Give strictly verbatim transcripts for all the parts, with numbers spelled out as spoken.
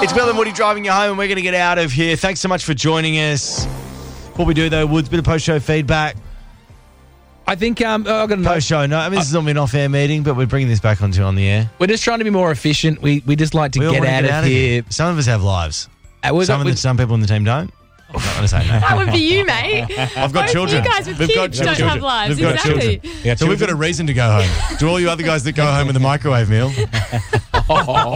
It's Bill and Woody driving you home, and we're going to get out of here. Thanks so much for joining us. Before we do, though, Woods, bit of post-show feedback. I think um, oh, I've got a note. Post-show, no. I mean, this is not an off-air meeting, but we're bringing this back onto on the air. We're just trying to be more efficient. We we just like to We all get, wanna out, get of out of here. here. Some of us have lives. Uh, we've Some, got- of we- the, some people on the team don't. I'm not going to say no. That would be you, mate. I've got Both children. You guys with We've got kids don't children. have lives. We've got exactly. children. Yeah, So we've got a reason to go home. To all you other guys that go home with a microwave meal. Uh-oh,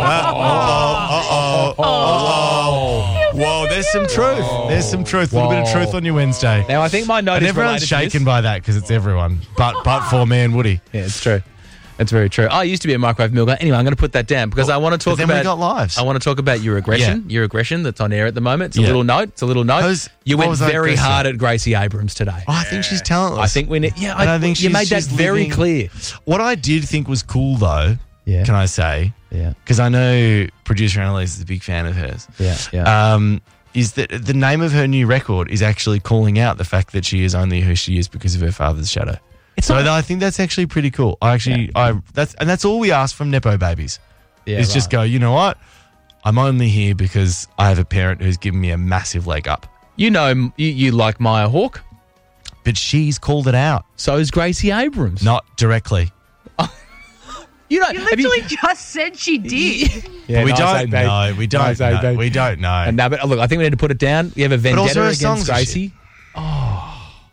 uh-oh, uh-oh. Whoa, there's some truth. There's some truth. A little bit of Whoa. truth on your Wednesday. Now, I think my note And is everyone's related to shaken this. by that because it's everyone. But but for me and Woody. Yeah, it's true. It's very true. I used to be a microwave meal guy. Anyway, I'm going to put that down because I want to talk But then about. we got lives. I want to talk about your aggression. Your aggression that's on air at the moment. It's a Yeah. little note. It's a little note. Who's- you what went was that very aggression? hard at Gracie Abrams today. Oh, I think she's talentless. I think we need. Yeah, And I, I think you she's- made that she's very living- clear. What I did think was cool, though, Yeah. can I say, Yeah. because I know producer Annalise is a big fan of hers, Yeah. Yeah. um, is that the name of her new record is actually calling out the fact that she is only who she is because of her father's shadow. It's So not- I think that's actually pretty cool. I actually, I that's and that's all we ask from Nepo babies. yeah, is just right. go, you know what? I'm only here because I have a parent who's given me a massive leg up. You know, you, you like Maya Hawke. But she's called it out, So is Gracie Abrams. not directly. you know. You have you- literally just said she did. Yeah, we nice, don't eh, babe? know. We don't Nice, eh, know. babe? We don't know. And now, but look, I think we need to put it down. You have a also vendetta her against songs are Gracie. Oh,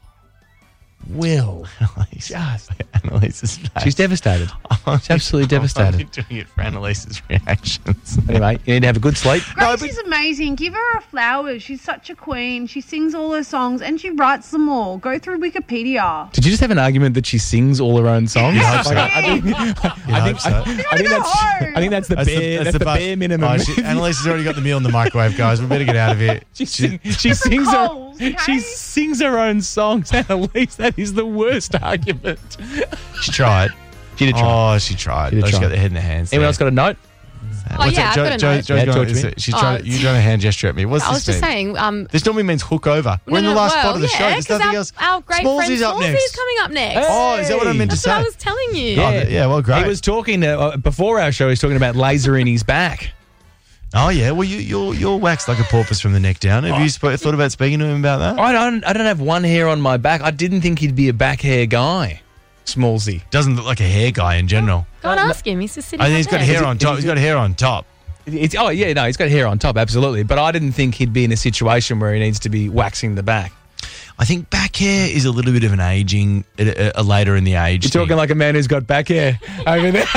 Will. Annalise, Just. Annalise's face. She's devastated. She's absolutely I'm devastated. only doing it for Annalise's reactions. Anyway, you need to have a good sleep. No, Gracie's amazing. Give her her flowers. She's such a queen. She sings all her songs and she writes them all. Go through Wikipedia. Did you just have an argument that she sings all her own songs? You'd hope so. Like, I, I think, I, hope think, so. I, I think that's I think that's the bare that's, the, bu- bare minimum. Oh, she, Annalise has already got the meal in the microwave, guys. We better get out of here. she, sing, she sings her Coles, okay? she sings her own songs. Annalise, that is the worst argument. She tried. She did try. Oh, she tried. She did oh, she try. got the head in the hands. Anyone there. else got a note? Oh, yeah, I've got a note. Joe's Yeah, going, talk to is me. it- she's Oh, trying, it's- you're trying to hand gesture at me. What's I this was just mean? saying. Um, This normally means hook over. We're in no, the no, last well, spot of the yeah, show. There's 'cause nothing our, else. Our great Smallsy's friend up Smallsy's next. coming up next. Oh, is that what I meant to That's say? what I was telling you. Oh, th- yeah, well, great. He was talking uh, before our show. He was talking about laser in his back. Oh, yeah. Well, you, you're, you're waxed like a porpoise from the neck down. Have you sp- thought about speaking to him about that? I don't. I don't have one hair on my back. I didn't think he'd be a back hair guy. Smallsy. Doesn't look like a hair guy in general. Go and ask him. He's just sitting I think he's got right there. hair on top. He's got hair on top. It's, oh yeah, no, he's got hair on top, absolutely. But I didn't think he'd be in a situation where he needs to be waxing the back. I think back hair is a little bit of an aging, a, a later in the age. You're talking thing. like a man who's got back hair over there.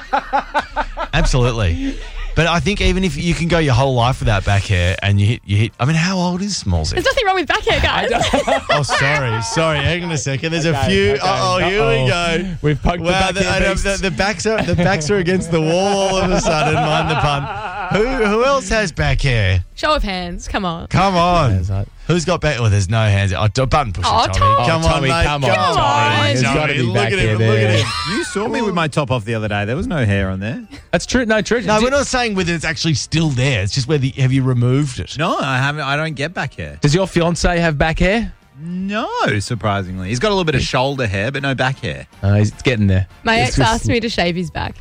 Absolutely. But I think even if you can go your whole life without back hair and you hit, you hit. I mean, how old is Smallsy? There's nothing wrong with back hair, guys. Oh, sorry, sorry. Hang on a second. There's a Okay, few. okay. Oh, here we go. We've poked the Wow, back the, hair I know, beast. the, the backs are the backs are against the wall all of a sudden. Mind the pun. Who who else has back hair? Show of hands. Come on. Come on. That's right. Who's got back? Oh, there's no hands. Oh, d- button pusher, Oh, Tommy. Tom. Come Oh, on, Tommy, mate. come on, Come Tommy. There's Tommy. gotta be Look back at hair him. Look at there. him. You saw me with my top off the other day. There was no hair on there. That's true. No, true. No, Did- we're not saying whether it's actually still there. It's just whether have you removed it. No, I haven't. I don't get back hair. Does your fiance have back hair? No, surprisingly, he's got a little bit of shoulder hair, but no back hair. Uh, he's it's getting there. My It's ex just- asked me to shave his back.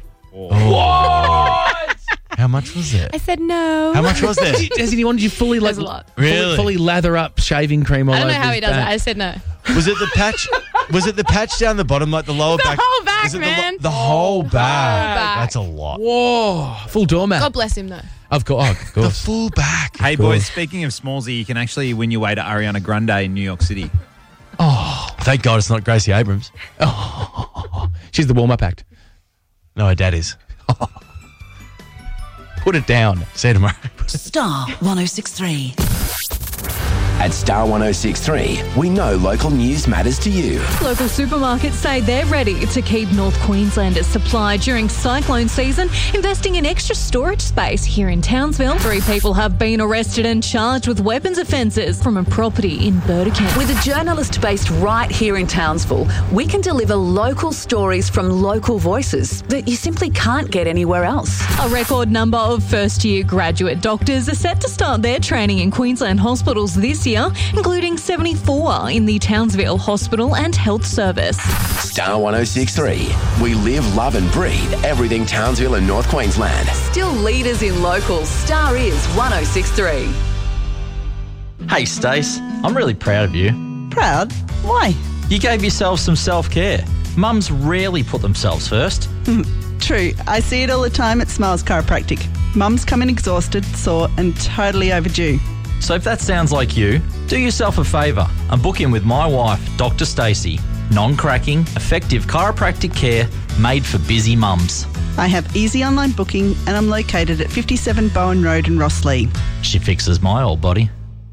How much was it? I said no. How much was there? Has he wanted you fully, like, There's a lot. fully, Really? fully lather up shaving cream all I don't know over how his he does back? it. I said no. Was it the patch? Was it the patch down the bottom, like the lower The back? whole back, Is it the, man. The, whole back. back. That's a lot. Whoa, full doormat. God bless him, though. Of course, oh, of The course. full back. Hey, course. boys, speaking of Smallsy, you can actually win your way to Ariana Grande in New York City. Thank God it's not Gracie Abrams. She's the warm-up act. No, her dad is. Put it down. See you tomorrow. Star one oh six three. At Star one oh six three, we know local news matters to you. Local supermarkets say they're ready to keep North Queenslanders supplied during cyclone season, investing in extra storage space here in Townsville. Three people have been arrested and charged with weapons offences from a property in Burdekin. With a journalist based right here in Townsville, we can deliver local stories from local voices that you simply can't get anywhere else. A record number of first-year graduate doctors are set to start their training in Queensland hospitals this year, year, including seventy-four in the Townsville Hospital and Health Service. Star one oh six three. We live, love and breathe everything Townsville and North Queensland. Still leaders in locals. Star is one oh six three. Hey Stace, I'm really proud of you. Proud? Why? You gave yourself some self-care. Mums rarely put themselves first. True. I see it all the time at Smiles Chiropractic. Mums come in exhausted, sore and totally overdue. So if that sounds like you, do yourself a favour and book in with my wife, Doctor Stacey. Non-cracking, effective chiropractic care made for busy mums. I have easy online booking and I'm located at fifty-seven Bowen Road in Rosslea. She fixes my old body.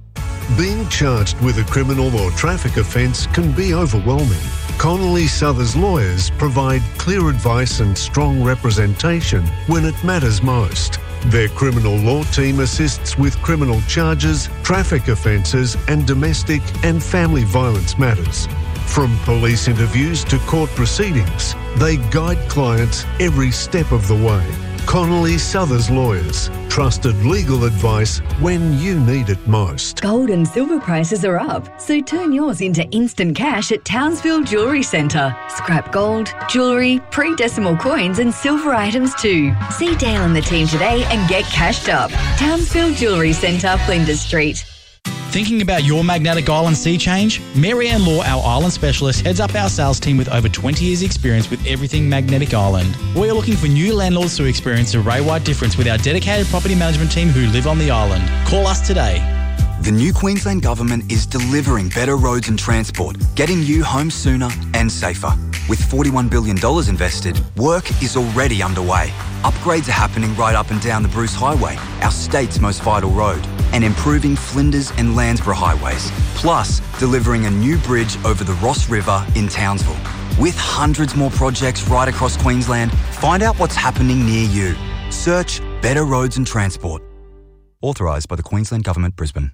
Being charged with a criminal or traffic offence can be overwhelming. Connolly Southers lawyers provide clear advice and strong representation when it matters most. Their criminal law team assists with criminal charges, traffic offences and domestic and family violence matters. From police interviews to court proceedings, they guide clients every step of the way. Connolly Southers Lawyers. Trusted legal advice when you need it most. Gold and silver prices are up, so turn yours into instant cash at Townsville Jewellery Centre. Scrap gold, jewellery, pre-decimal coins and silver items too. See Dale and the team today and get cashed up. Townsville Jewellery Centre, Flinders Street. Thinking about your magnetic island sea change? Mary Ann Law, our island specialist, heads up our sales team with over twenty years experience with everything Magnetic Island. We are looking for new landlords to experience a Ray-wide difference with our dedicated property management team who live on the island. Call us today. The new Queensland Government is delivering better roads and transport, getting you home sooner and safer. With forty-one billion dollars invested, work is already underway. Upgrades are happening right up and down the Bruce Highway, our state's most vital road, and improving Flinders and Landsborough highways, plus delivering a new bridge over the Ross River in Townsville. With hundreds more projects right across Queensland, find out what's happening near you. Search Better Roads and Transport. Authorised by the Queensland Government, Brisbane.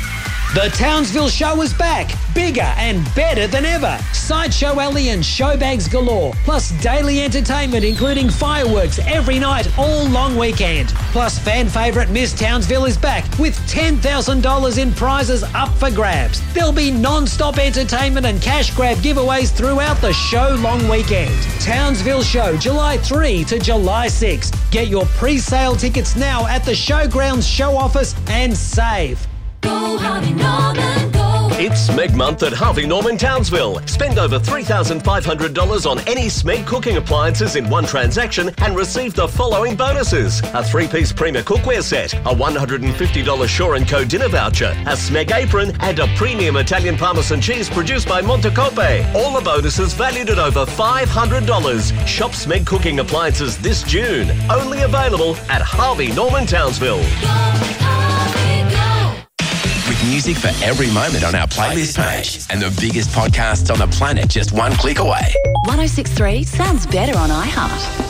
The Townsville Show is back, bigger and better than ever. Sideshow Alley and showbags galore, plus daily entertainment including fireworks every night all long weekend. Plus fan favourite Miss Townsville is back with ten thousand dollars in prizes up for grabs. There'll be non-stop entertainment and cash grab giveaways throughout the show long weekend. Townsville Show, July third to July sixth. Get your pre-sale tickets now at the Showgrounds show office and save. Go Harvey Norman, go. It's Smeg Month at Harvey Norman Townsville. Spend over three thousand five hundred dollars on any Smeg cooking appliances in one transaction and receive the following bonuses. A three-piece Prima cookware set, a one hundred fifty dollars Shaw and Co dinner voucher, a Smeg apron and a premium Italian Parmesan cheese produced by Montecope. All the bonuses valued at over five hundred dollars. Shop Smeg cooking appliances this June. Only available at Harvey Norman Townsville. With music for every moment on our playlist page and the biggest podcasts on the planet just one click away. one oh six three sounds better on iHeart.